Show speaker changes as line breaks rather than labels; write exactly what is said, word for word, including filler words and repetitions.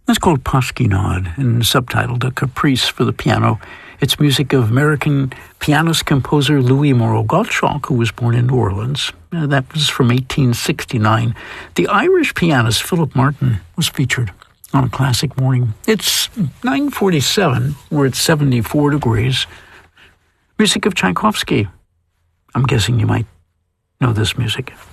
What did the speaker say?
It's called Pasquinade and subtitled A Caprice for the Piano. It's music of American pianist-composer Louis Moreau Gottschalk, who was born in New Orleans. Uh, that was from eighteen sixty-nine. The Irish pianist Philip Martin was featured on A Classic Morning. It's nine forty-seven. We're at seventy-four degrees. Music of Tchaikovsky. I'm guessing you might know this music.